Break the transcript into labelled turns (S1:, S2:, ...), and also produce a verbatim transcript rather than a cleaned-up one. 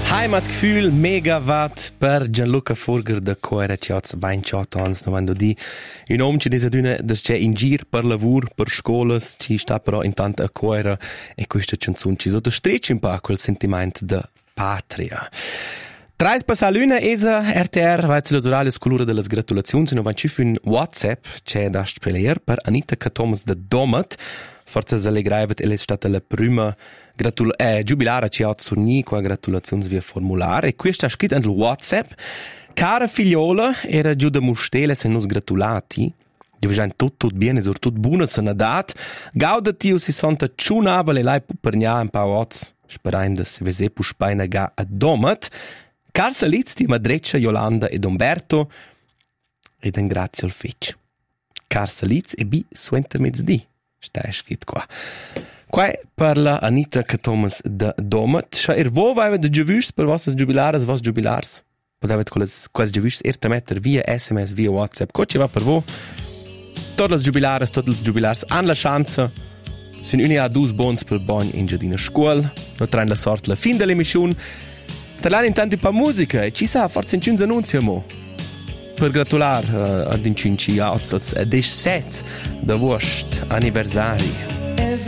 S1: Heimatgefühl Megawatt per Gianluca Furger da Coera Ciaz ventotto ans novando di un uomo che disaduna c'è in gir per lavoro, per scuole, ci sta però intanto a Coera e questa canzone ci sottostreccia un po' quel sentimento da patria. Trais passar l'una esa R T R vai sulle orale scolura delle gratulazioni non va ci un WhatsApp c'è da spieler per Anita Thomas da Domat. Forza Zalegraivet è stata la prima gratul- eh, giubilare ci ha zurni qua gratulazioni via formulare e questo è scritto nel WhatsApp. Cara figliola, era giù da mustele se nos gratulati. Io vedo tutto bene, sur tutto buono se ne dat. Gaudati o si senta ciunava le lai pupernia un po' oz, sperando se vese pu spaina ga a domat. Car saliz di Madreccia, Yolanda ed Umberto ed un grazie al fetch. Car saliz e bi suenter mezzdi. Sta scritto qua. Qua parla Anita Thomas da Domat. Scha er vo vai de giuvis per vostres jubilares, vos jubilars. Podevet quelles quas giuvis er te metter via S M S, via WhatsApp. Co ci va per vo? Tot les jubilares, tot les jubilars han la chance. Sin unia a dus bons per bon in giardina scuol. No train la sort la fin de l'emission. Talar intanto un po' musica e ci sa forse in cinque annunzia mo. Per gratular uh, ad in cinque a diciassette da vostro anniversario.